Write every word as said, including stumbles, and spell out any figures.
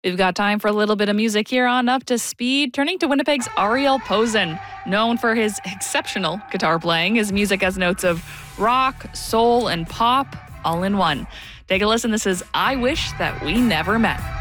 We've got time for a little bit of music here on Up to Speed, turning to Winnipeg's Ariel Posen. Known for his exceptional guitar playing, his music has notes of rock, soul, and pop all in one. Take a listen. This is I Wish That We Never Met.